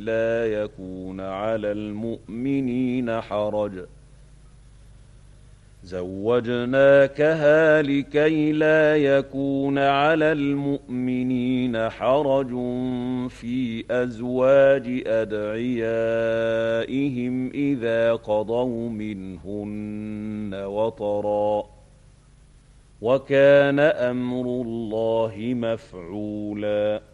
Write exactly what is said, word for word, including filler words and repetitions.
لا يكون على المؤمنين حرج زوجناكها لكي لا يكون على المؤمنين حرج في أزواج أدعيائهم إذا قضوا منهن وطرا وكان أمر الله مفعولا